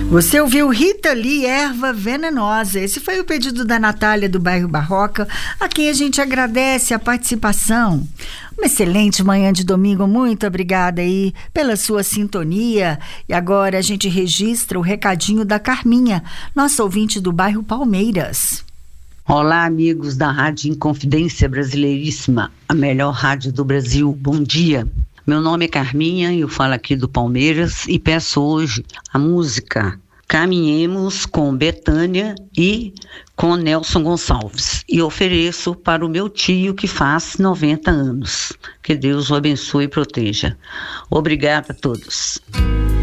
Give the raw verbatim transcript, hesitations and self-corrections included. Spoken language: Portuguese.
Você ouviu Rita Lee, Erva Venenosa. Esse foi o pedido da Natália do bairro Barroca, a quem a gente agradece a participação. Uma excelente manhã de domingo, muito obrigada aí pela sua sintonia. E agora a gente registra o recadinho da Carminha, nossa ouvinte do bairro Palmeiras. Olá, amigos da Rádio Inconfidência Brasileiríssima, a melhor rádio do Brasil. Bom dia. Meu nome é Carminha, eu falo aqui do Palmeiras e peço hoje a música Caminhemos com Betânia e com Nelson Gonçalves. E ofereço para o meu tio que faz noventa anos. Que Deus o abençoe e proteja. Obrigada a todos.